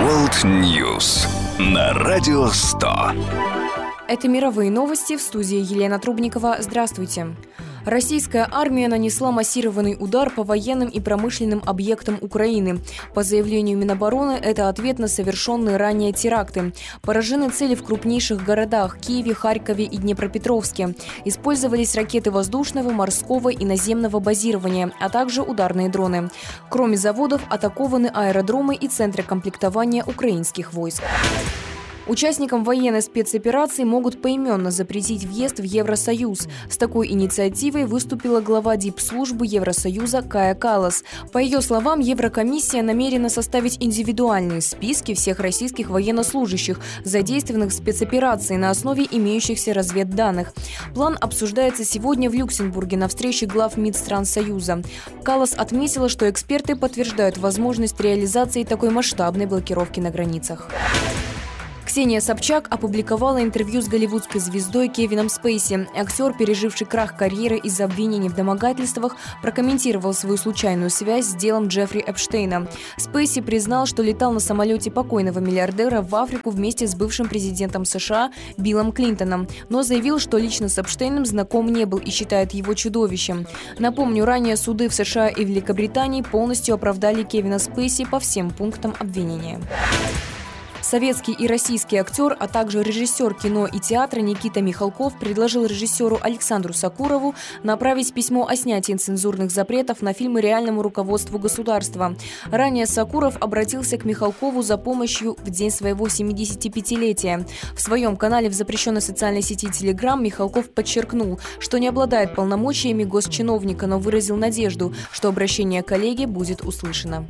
World News на Радио 100. Это мировые новости, в студии Елена Трубникова. Здравствуйте. Российская армия нанесла массированный удар по военным и промышленным объектам Украины. По заявлению Минобороны, это ответ на совершенные ранее теракты. Поражены цели в крупнейших городах – Киеве, Харькове и Днепропетровске. Использовались ракеты воздушного, морского и наземного базирования, а также ударные дроны. Кроме заводов, атакованы аэродромы и центры комплектования украинских войск. Участникам военной спецоперации могут поименно запретить въезд в Евросоюз. С такой инициативой выступила глава дипслужбы Евросоюза Кая Каллас. По ее словам, Еврокомиссия намерена составить индивидуальные списки всех российских военнослужащих, задействованных в спецоперации на основе имеющихся разведданных. План обсуждается сегодня в Люксембурге на встрече глав МИД стран Союза. Каллас отметила, что эксперты подтверждают возможность реализации такой масштабной блокировки на границах. Ксения Собчак опубликовала интервью с голливудской звездой Кевином Спейси. Актер, переживший крах карьеры из-за обвинений в домогательствах, прокомментировал свою случайную связь с делом Джеффри Эпштейна. Спейси признал, что летал на самолете покойного миллиардера в Африку вместе с бывшим президентом США Биллом Клинтоном, но заявил, что лично с Эпштейном знаком не был и считает его чудовищем. Напомню, ранее суды в США и Великобритании полностью оправдали Кевина Спейси по всем пунктам обвинения. Советский и российский актер, а также режиссер кино и театра Никита Михалков предложил режиссеру Александру Сокурову направить письмо о снятии цензурных запретов на фильмы реальному руководству государства. Ранее Сокуров обратился к Михалкову за помощью в день своего 75-летия. В своем канале в запрещенной социальной сети Telegram Михалков подчеркнул, что не обладает полномочиями госчиновника, но выразил надежду, что обращение коллеги будет услышано.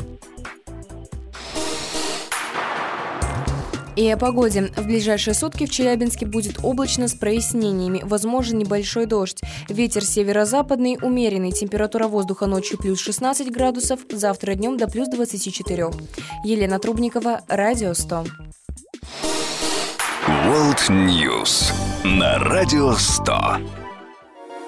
И о погоде. В ближайшие сутки в Челябинске будет облачно с прояснениями. Возможен небольшой дождь. Ветер северо-западный, умеренный. Температура воздуха ночью плюс 16 градусов. Завтра днем до плюс 24. Елена Трубникова, Радио 100. World News на Радио 100.